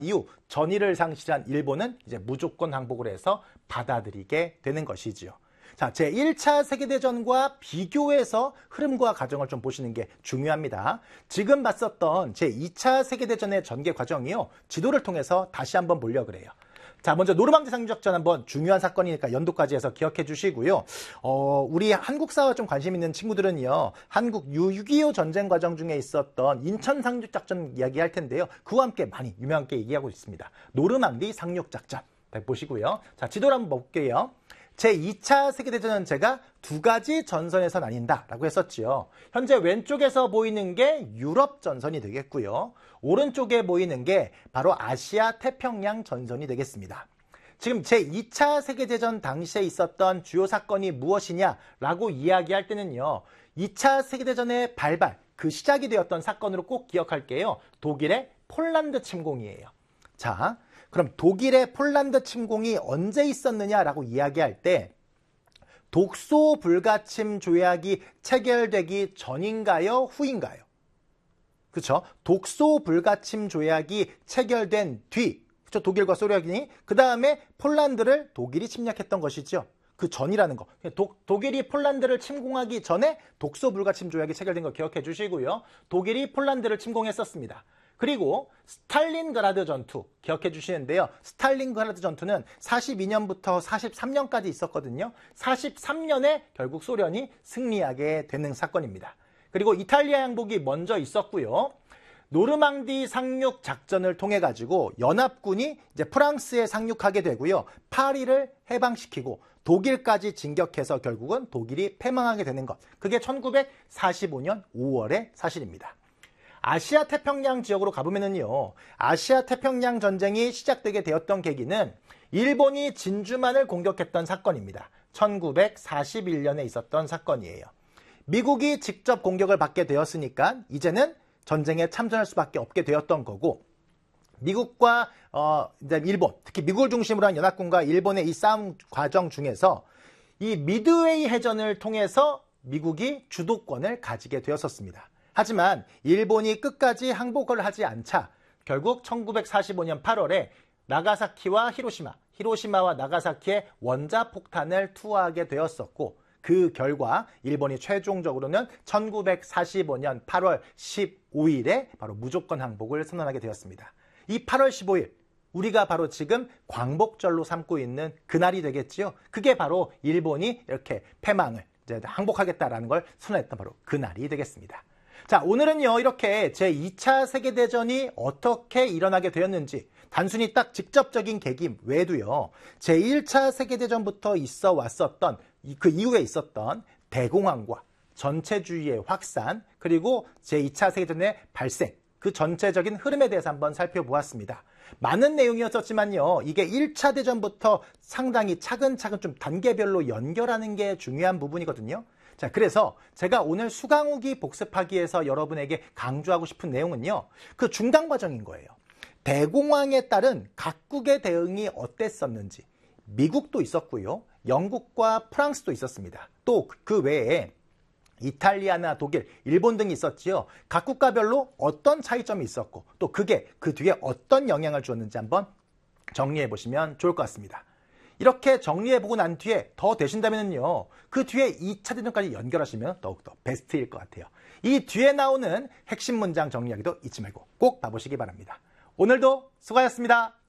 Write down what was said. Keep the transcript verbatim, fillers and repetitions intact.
이후 전의를 상실한 일본은 이제 무조건 항복을 해서 받아들이게 되는 것이지요. 자, 제일 차 세계대전과 비교해서 흐름과 과정을 좀 보시는 게 중요합니다. 지금 봤었던 제이 차 세계대전의 전개 과정이요. 지도를 통해서 다시 한번 보려고 그래요. 자, 먼저 노르망디 상륙작전 한번 중요한 사건이니까 연도까지 해서 기억해 주시고요. 어, 우리 한국사와 좀 관심 있는 친구들은요. 한국 육이오 전쟁 과정 중에 있었던 인천 상륙작전 이야기할 텐데요. 그와 함께 많이 유명하게 얘기하고 있습니다. 노르망디 상륙작전 보시고요. 자, 지도를 한번 볼게요. 제이 차 세계대전은 제가 두 가지 전선에서 나뉜다라고 했었지요. 현재 왼쪽에서 보이는 게 유럽 전선이 되겠고요. 오른쪽에 보이는 게 바로 아시아 태평양 전선이 되겠습니다. 지금 제이 차 세계대전 당시에 있었던 주요 사건이 무엇이냐라고 이야기할 때는요. 이 차 세계대전의 발발, 그 시작이 되었던 사건으로 꼭 기억할게요. 독일의 폴란드 침공이에요. 자, 그럼 독일의 폴란드 침공이 언제 있었느냐라고 이야기할 때 독소 불가침 조약이 체결되기 전인가요? 후인가요? 그렇죠? 독소 불가침 조약이 체결된 뒤, 그렇죠? 독일과 소련이 그 다음에 폴란드를 독일이 침략했던 것이죠. 그 전이라는 거. 도, 독일이 폴란드를 침공하기 전에 독소 불가침 조약이 체결된 거 기억해 주시고요. 독일이 폴란드를 침공했었습니다. 그리고 스탈린그라드 전투 기억해 주시는데요. 스탈린그라드 전투는 사십이 년부터 사십삼 년까지 있었거든요. 사십삼 년에 결국 소련이 승리하게 되는 사건입니다. 그리고 이탈리아 항복이 먼저 있었고요. 노르망디 상륙 작전을 통해 가지고 연합군이 이제 프랑스에 상륙하게 되고요. 파리를 해방시키고 독일까지 진격해서 결국은 독일이 패망하게 되는 것. 그게 천구백사십오 년 오월의 사실입니다. 아시아 태평양 지역으로 가보면은요. 아시아 태평양 전쟁이 시작되게 되었던 계기는 일본이 진주만을 공격했던 사건입니다. 천구백사십일 년에 있었던 사건이에요. 미국이 직접 공격을 받게 되었으니까 이제는 전쟁에 참전할 수밖에 없게 되었던 거고 미국과 어, 이제 일본, 특히 미국을 중심으로 한 연합군과 일본의 이 싸움 과정 중에서 이 미드웨이 해전을 통해서 미국이 주도권을 가지게 되었었습니다. 하지만 일본이 끝까지 항복을 하지 않자 결국 천구백사십오 년 팔월에 나가사키와 히로시마, 히로시마와 나가사키에 원자폭탄을 투하하게 되었었고 그 결과 일본이 최종적으로는 천구백사십오 년 팔월 십오일에 바로 무조건 항복을 선언하게 되었습니다. 이 팔월 십오일 우리가 바로 지금 광복절로 삼고 있는 그날이 되겠지요. 그게 바로 일본이 이렇게 패망을 이제 항복하겠다라는 걸 선언했던 바로 그날이 되겠습니다. 자, 오늘은요, 이렇게 제이 차 세계대전이 어떻게 일어나게 되었는지, 단순히 딱 직접적인 계기 외에도요, 제일 차 세계대전부터 있어 왔었던, 그 이후에 있었던 대공황과 전체주의의 확산, 그리고 제이 차 세계대전의 발생, 그 전체적인 흐름에 대해서 한번 살펴보았습니다. 많은 내용이었었지만요, 이게 일 차 대전부터 상당히 차근차근 좀 단계별로 연결하는 게 중요한 부분이거든요. 자, 그래서 제가 오늘 수강후기 복습하기에서 여러분에게 강조하고 싶은 내용은요. 그 중간 과정인 거예요. 대공황에 따른 각국의 대응이 어땠었는지. 미국도 있었고요. 영국과 프랑스도 있었습니다. 또 그 외에 이탈리아나 독일, 일본 등이 있었지요. 각 국가별로 어떤 차이점이 있었고 또 그게 그 뒤에 어떤 영향을 주었는지 한번 정리해 보시면 좋을 것 같습니다. 이렇게 정리해보고 난 뒤에 더 되신다면요. 그 뒤에 이 차 대전까지 연결하시면 더욱더 베스트일 것 같아요. 이 뒤에 나오는 핵심 문장 정리하기도 잊지 말고 꼭 봐보시기 바랍니다. 오늘도 수고하셨습니다.